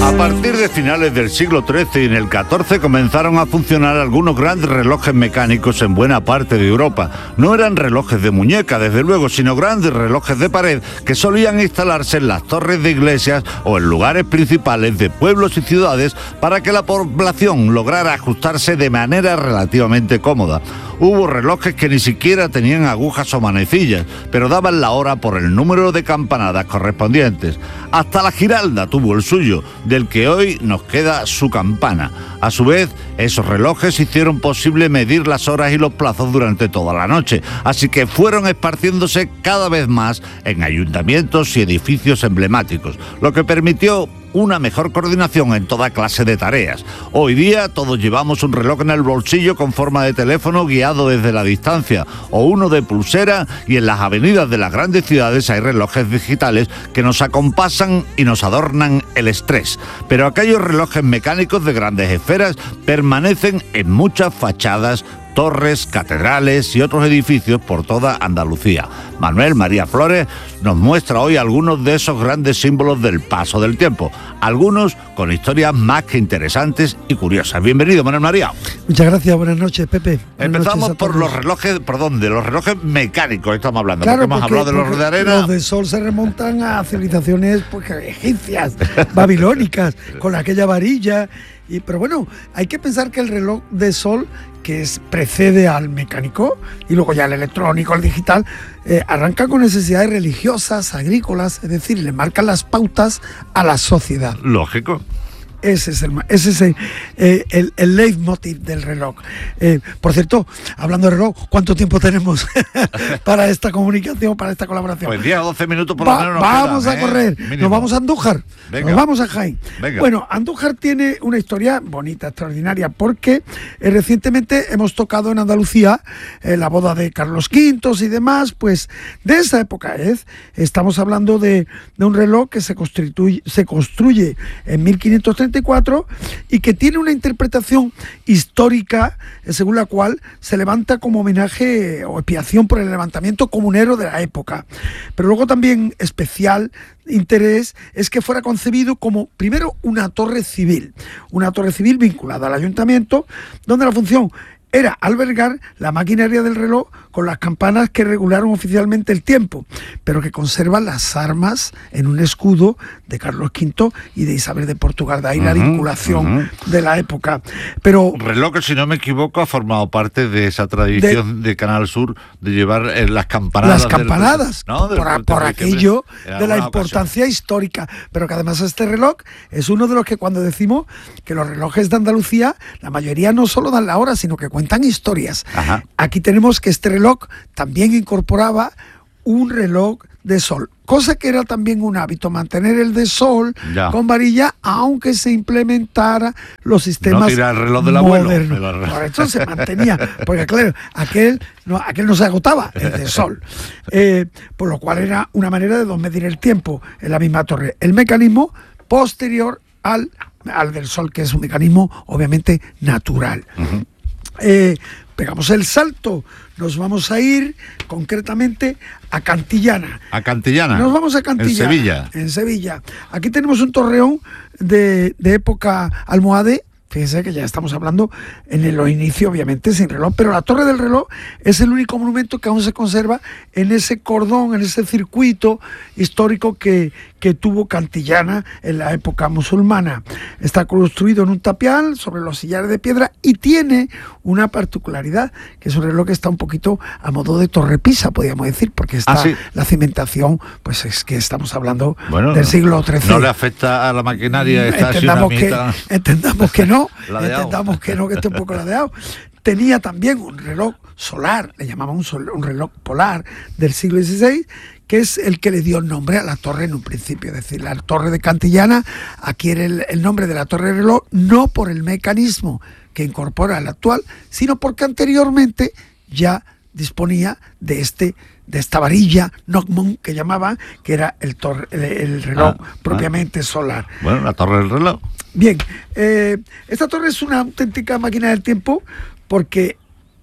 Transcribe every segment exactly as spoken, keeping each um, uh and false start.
A partir de finales del siglo trece y en el catorce comenzaron a funcionar algunos grandes relojes mecánicos en buena parte de Europa. No eran relojes de muñeca, desde luego, sino grandes relojes de pared que solían instalarse en las torres de iglesias o en lugares principales de pueblos y ciudades para que la población lograra ajustarse de manera relativamente cómoda. Hubo relojes que ni siquiera tenían agujas o manecillas, pero daban la hora por el número de campanadas correspondientes. Hasta la Giralda tuvo el suyo, del que hoy nos queda su campana. A su vez, esos relojes hicieron posible medir las horas y los plazos durante toda la noche, así que fueron esparciéndose cada vez más en ayuntamientos y edificios emblemáticos, lo que permitió una mejor coordinación en toda clase de tareas. Hoy día todos llevamos un reloj en el bolsillo con forma de teléfono guiado desde la distancia, o uno de pulsera, y en las avenidas de las grandes ciudades hay relojes digitales que nos acompasan y nos adornan el estrés. Pero aquellos relojes mecánicos de grandes esferas permanecen en muchas fachadas, torres, catedrales y otros edificios por toda Andalucía. Manuel María Flores nos muestra hoy algunos de esos grandes símbolos del paso del tiempo, algunos con historias más que interesantes y curiosas. Bienvenido, Manuel María. Muchas gracias, buenas noches, Pepe. Buenas Empezamos noches por los relojes, perdón, de los relojes mecánicos estamos hablando, claro, porque hemos porque, hablado de los de arena. Los de sol se remontan a civilizaciones pues, egipcias, babilónicas, con aquella varilla. Y, pero bueno, hay que pensar que el reloj de sol, que es, precede al mecánico y luego ya el electrónico, el digital, eh, arranca con necesidades religiosas, agrícolas, es decir, le marcan las pautas a la sociedad. Lógico. Ese es el, ese es el, eh, el, el leitmotiv del reloj. Eh, por cierto, hablando de reloj, ¿cuánto tiempo tenemos para esta comunicación, para esta colaboración? Pues diez o doce minutos por Va, lo menos nos Vamos quedan, a correr, ¿eh? nos vamos a Andújar, Venga. nos vamos a Jaén. Venga. Bueno, Andújar tiene una historia bonita, extraordinaria, porque eh, recientemente hemos tocado en Andalucía eh, la boda de Carlos quinto y demás, pues de esa época es. Estamos hablando de, de un reloj que se construye, se construye en mil quinientos treinta y cuatro y que tiene una interpretación histórica eh, según la cual se levanta como homenaje o expiación por el levantamiento comunero de la época. Pero luego también especial interés es que fuera concebido como, primero, una torre civil, una torre civil vinculada al ayuntamiento, donde la función era albergar la maquinaria del reloj con las campanas que regularon oficialmente el tiempo, pero que conservan las armas en un escudo de Carlos quinto y de Isabel de Portugal, de ahí uh-huh, la vinculación uh-huh. de la época. Pero reloj que, si no me equivoco, ha formado parte de esa tradición de, de Canal Sur de llevar eh, las campanadas. Las campanadas, del, ¿no? por, del, por del, aquello de la importancia ocasión. histórica, pero que además este reloj es uno de los que, cuando decimos que los relojes de Andalucía, la mayoría no solo dan la hora, sino que cuentan tan historias. Ajá. Aquí tenemos que este reloj también incorporaba un reloj de sol, cosa que era también un hábito, mantener el de sol ya. con varilla, aunque se implementara los sistemas no tira el reloj del modernos. Abuelo. Por eso se mantenía, porque claro, aquel no, aquel no se agotaba, el de sol. Eh, por lo cual era una manera de medir el tiempo en la misma torre. El mecanismo posterior al, al del sol, que es un mecanismo obviamente natural. Uh-huh. Eh, pegamos el salto, nos vamos a ir concretamente a Cantillana. A Cantillana. Nos vamos a Cantillana. En Sevilla. En Sevilla. Aquí tenemos un torreón de, de época almohade. Fíjense que ya estamos hablando en los inicios, obviamente, sin reloj, pero la Torre del Reloj es el único monumento que aún se conserva en ese cordón, en ese circuito histórico que, que tuvo Cantillana en la época musulmana. Está construido en un tapial sobre los sillares de piedra y tiene una particularidad, que es un reloj que está un poquito a modo de Torre Pisa, podríamos decir, porque está ¿Ah, sí? la cimentación, pues es que estamos hablando bueno, del siglo trece. No le afecta a la maquinaria esta entendamos, que, entendamos que no. Entendamos que no, que esté un poco ladeado. Tenía también un reloj solar, le llamaban un, sol, un reloj polar del siglo dieciséis, que es el que le dio el nombre a la torre en un principio. Es decir, la torre de Cantillana adquiere el, el nombre de la torre de reloj no por el mecanismo que incorpora el actual, sino porque anteriormente ya disponía de este de esta varilla Nocmont que llamaban, que era el, torre, el, el reloj ah, propiamente ah. solar. Bueno, la torre del reloj. Bien, eh, esta torre es una auténtica máquina del tiempo porque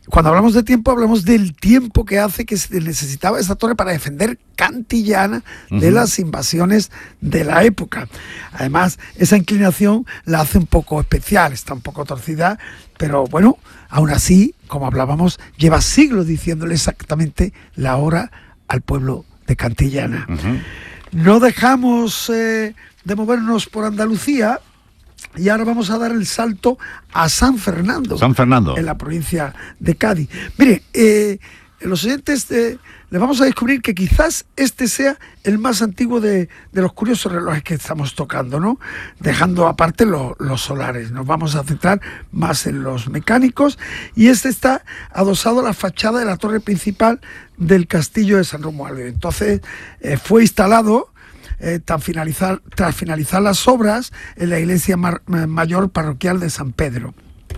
cuando hablamos de tiempo, hablamos del tiempo que hace que se necesitaba esa torre para defender Cantillana de uh-huh. las invasiones de la época. Además, esa inclinación la hace un poco especial, está un poco torcida, pero bueno, aún así, como hablábamos, lleva siglos diciéndole exactamente la hora al pueblo de Cantillana. Uh-huh. No dejamos eh, de movernos por Andalucía. Y ahora vamos a dar el salto a San Fernando. San Fernando. En la provincia de Cádiz. Mire, eh, los oyentes eh, les vamos a descubrir que quizás este sea el más antiguo de, de los curiosos relojes que estamos tocando, ¿no? Dejando aparte lo, los solares. Nos vamos a centrar más en los mecánicos. Y este está adosado a la fachada de la torre principal del castillo de San Romualdo. Entonces eh, fue instalado Eh, tras, finalizar, tras finalizar las obras en la iglesia mar, mayor parroquial de San Pedro.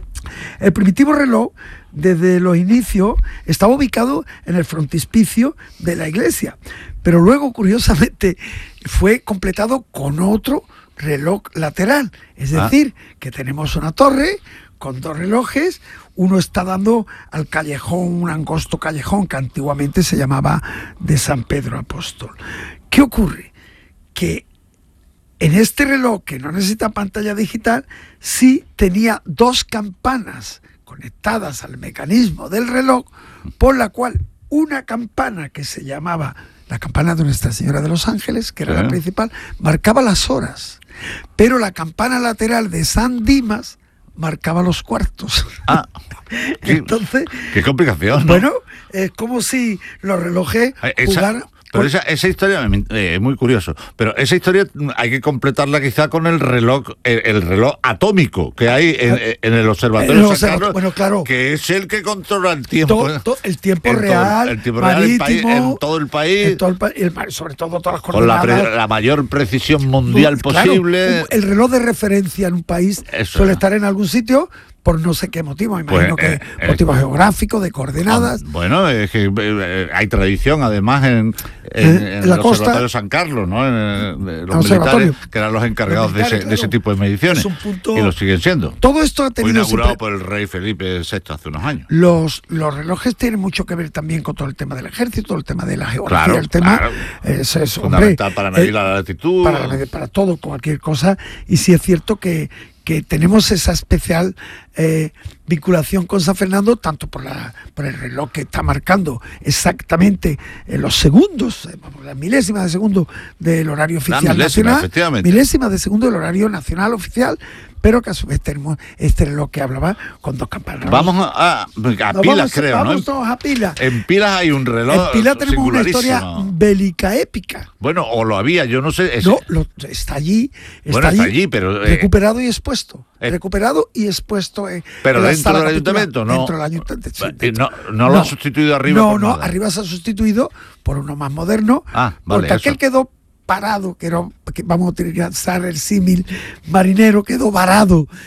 El primitivo reloj, desde los inicios, estaba ubicado en el frontispicio de la iglesia, pero luego, curiosamente, fue completado con otro reloj lateral. Es decir, ah. que tenemos una torre con dos relojes, uno está dando al callejón, un angosto callejón que antiguamente se llamaba de San Pedro Apóstol. ¿Qué ocurre? Que en este reloj, que no necesita pantalla digital, sí tenía dos campanas conectadas al mecanismo del reloj, por la cual una campana que se llamaba la campana de Nuestra Señora de los Ángeles, que era ¿Eh? la principal, marcaba las horas, pero la campana lateral de San Dimas marcaba los cuartos. Ah, entonces, qué complicación, ¿no? Bueno, es como si los relojes jugaran. Pero esa, esa historia eh, es muy curioso, pero esa historia hay que completarla quizá con el reloj, el, el reloj atómico que hay en, en el observatorio de San Carlos, bueno, claro, que es el que controla el tiempo, todo, todo, el tiempo en real, todo, el tiempo marítimo, real país, en todo el país, en todo el pa el, sobre todo todas las con la, pre, la mayor precisión mundial claro, posible. Un, el reloj de referencia en un país Eso. suele estar en algún sitio por no sé qué motivo, me imagino pues, que eh, motivos eh, geográficos, de coordenadas. Bueno, es que eh, hay tradición además en, en, eh, en el observatorio de San Carlos, ¿no? En, en los militares, que eran los encargados los de, ese, claro, de ese tipo de mediciones. Es un punto, y lo siguen siendo. Todo esto ha tenido... Fue inaugurado siempre, por el rey Felipe sexto hace unos años. Los, los relojes tienen mucho que ver también con todo el tema del ejército, todo el tema de la geografía, claro, el tema... Claro. Es, es, fundamental hombre, para medir eh, la latitud. Para, para todo, cualquier cosa. Y sí es cierto que que tenemos esa especial eh, vinculación con San Fernando, tanto por, la, por el reloj que está marcando exactamente eh, los segundos, eh, las milésimas de segundo del horario oficial la milésima, nacional, efectivamente. milésimas de segundo del horario nacional oficial, pero que a su vez tenemos este reloj que hablaba con dos campanas. Vamos a, a, a pilas, vamos, creo, vamos ¿no? todos a pilas. En pilas hay un reloj. En pilas tenemos una historia bélica épica. Bueno, o lo había, yo no sé. Es... No, lo, está allí. Está, bueno, allí, está allí, pero. Eh, recuperado y expuesto. Eh, recuperado y expuesto. Eh, pero en dentro del ayuntamiento, ¿no? Dentro del ayuntamiento. Sí, dentro. No, no, no lo han sustituido arriba. No, por no, nada. arriba se ha sustituido por uno más moderno. Ah, vale. Porque aquel eso. quedó parado, que, era, que vamos a utilizar el símil marinero, quedó varado